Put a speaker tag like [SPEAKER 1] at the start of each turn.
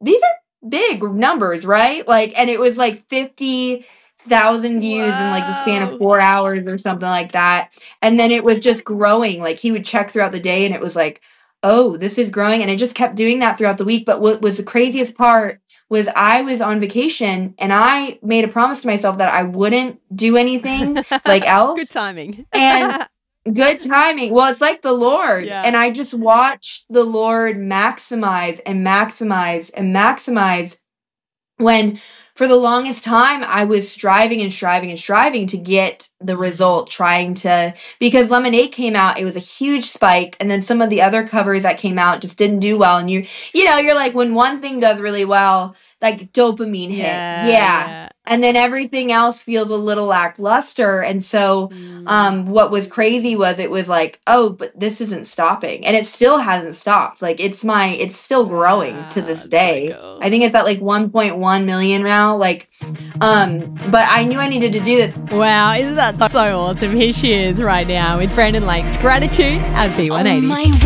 [SPEAKER 1] these are big numbers, right? Like, and it was like 50,000 views in like the span of 4 hours or something like that. And then it was just growing. Like, he would check throughout the day and it was like, oh, this is growing. And it just kept doing that throughout the week. But what was the craziest part was I was on vacation and I made a promise to myself that I wouldn't do anything like else.
[SPEAKER 2] Good timing.
[SPEAKER 1] And good timing. Well, it's like the Lord. Yeah. And I just watched the Lord maximize and maximize and maximize when for the longest time I was striving to get the result, because Lemonade came out, it was a huge spike, and then some of the other covers that came out just didn't do well. And you're like, when one thing does really well, like dopamine hit. Yeah. And then everything else feels a little lackluster. And so what was crazy was it was like, oh, but this isn't stopping. And it still hasn't stopped. Like it's still growing to this day. So cool. I think it's at like 1.1 million now. Like, but I knew I needed to do this.
[SPEAKER 2] Wow, isn't that so awesome? Here she is right now with Brandon Lakes. Gratitude at B180.